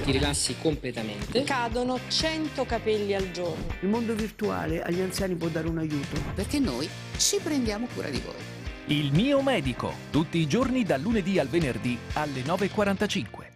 ti rilassi completamente. Cadono 100 capelli al giorno. Il mondo virtuale agli anziani può dare un aiuto. Perché noi ci prendiamo cura di voi. Il mio medico, tutti i giorni dal lunedì al venerdì alle 9:45.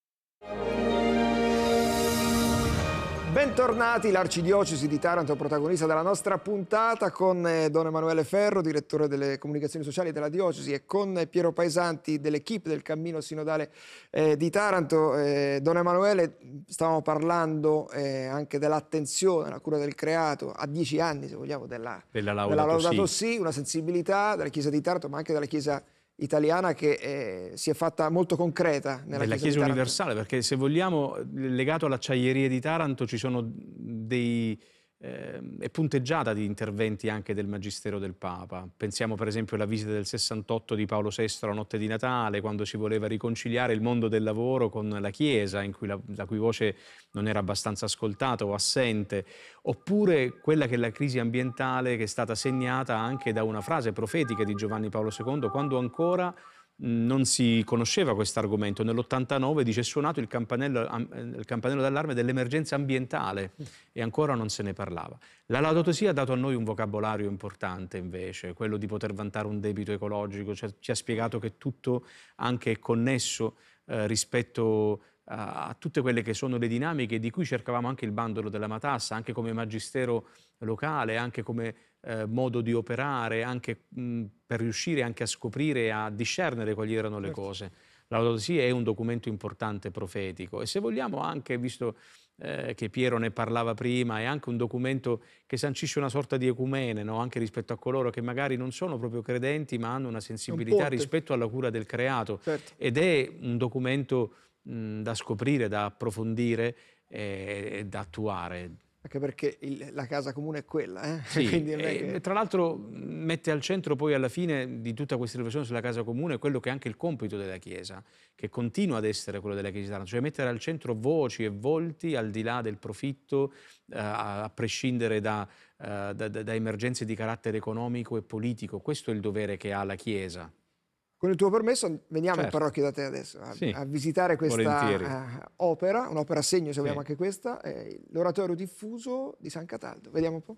Bentornati, l'Arcidiocesi di Taranto, protagonista della nostra puntata, con Don Emanuele Ferro, direttore delle comunicazioni sociali della Diocesi, e con Piero Paesanti dell'equipe del Cammino Sinodale di Taranto. Don Emanuele, stavamo parlando anche dell'attenzione alla cura del creato a 10 anni, se vogliamo, della Laudato Si, una sensibilità della Chiesa di Taranto, ma anche della Chiesa italiana che si è fatta molto concreta nella Chiesa universale, perché se vogliamo, legato all'acciaieria di Taranto ci sono è punteggiata di interventi anche del Magistero del Papa. Pensiamo per esempio alla visita del 68 di Paolo VI alla notte di Natale, quando si voleva riconciliare il mondo del lavoro con la Chiesa, in cui la cui voce non era abbastanza ascoltata o assente, oppure quella che è la crisi ambientale, che è stata segnata anche da una frase profetica di Giovanni Paolo II, quando ancora non si conosceva questo argomento. Nell'89 dice: è suonato il campanello d'allarme dell'emergenza ambientale, e ancora non se ne parlava. La Laudato Si ha dato a noi un vocabolario importante, invece, quello di poter vantare un debito ecologico. Ci ha spiegato che tutto anche è connesso rispetto a tutte quelle che sono le dinamiche di cui cercavamo anche il bandolo della matassa, anche come magistero locale, anche come modo di operare, anche per riuscire anche a scoprire e a discernere quali erano le cose. La Laudato Si è un documento importante, profetico, e se vogliamo anche, visto che Piero ne parlava prima, è anche un documento che sancisce una sorta di ecumene, no? Anche rispetto a coloro che magari non sono proprio credenti, ma hanno una sensibilità rispetto alla cura del creato. Ed è un documento da scoprire, da approfondire e da attuare. Anche perché la casa comune è quella. Sì, quindi tra l'altro mette al centro poi alla fine di tutta questa riflessione sulla casa comune quello che è anche il compito della Chiesa, che continua ad essere quello della Chiesa, cioè mettere al centro voci e volti al di là del profitto, a prescindere da emergenze di carattere economico e politico. Questo è il dovere che ha la Chiesa. Con il tuo permesso veniamo in parrocchia da te adesso a visitare questa opera, un'opera a segno, se vogliamo anche questa, l'oratorio diffuso di San Cataldo. Vediamo un po'.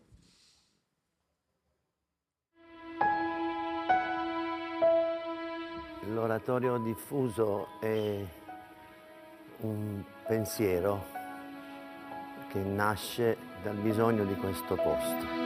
L'oratorio diffuso è un pensiero che nasce dal bisogno di questo posto.